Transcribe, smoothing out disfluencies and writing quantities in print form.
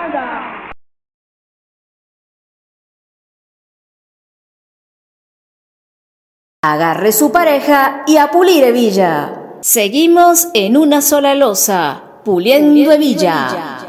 Agarre su pareja y a pulir hebilla. Seguimos en una sola loza, puliendo hebilla.